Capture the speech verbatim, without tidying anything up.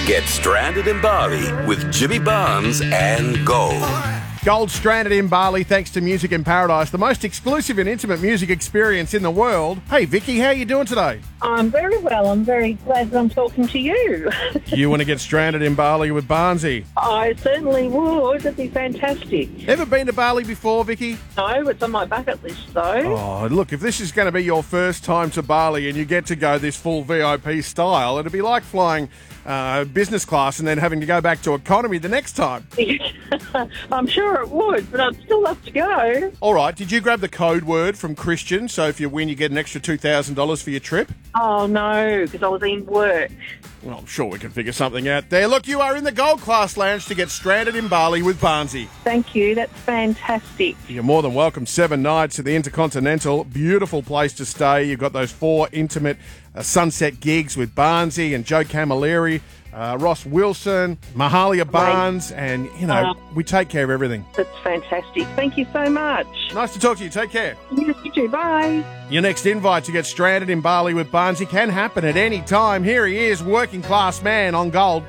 Get stranded in Bali with Jimmy Barnes and Gold. Gold stranded in Bali thanks to Music in Paradise, the most exclusive and intimate music experience in the world. Hey, Vicky, how are you doing today? I'm very well. I'm very glad that I'm talking to you. You want to get stranded in Bali with Barnesy? I certainly would. That'd be fantastic. Ever been to Bali before, Vicky? No, it's on my bucket list, though. Oh, look, if this is going to be your first time to Bali and you get to go this full V I P style, it'd be like flying uh, business class and then having to go back to economy the next time. I'm sure it would, but I'd still love to go. All right, did you grab the code word from Christian, so if you win you get an extra two thousand dollars for your trip? Oh, no, because I was in work. Well, I'm sure we can figure something out there. Look, you are in the Gold Class Lounge to get stranded in Bali with Barnesy. Thank you. That's fantastic. You're more than welcome. Seven nights at the Intercontinental. Beautiful place to stay. You've got those four intimate uh, sunset gigs with Barnesy and Joe Camilleri, uh, Ross Wilson, Mahalia Barnes, and, you know, Uh, we take care of everything. That's fantastic. Thank you so much. Nice to talk to you. Take care. Yes, you too. Bye. Your next invite to get stranded in Bali with Barnesy can happen at any time. Here he is, working class man on Gold.